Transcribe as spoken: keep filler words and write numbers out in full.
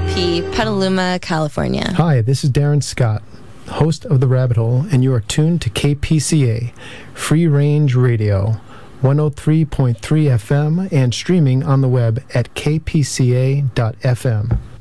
P, Petaluma, California. Hi, this is Darren Scott, host of The Rabbit Hole, and you are tuned to K P C A, Free Range Radio, one oh three point three F M, and streaming on the web at k p c a dot f m.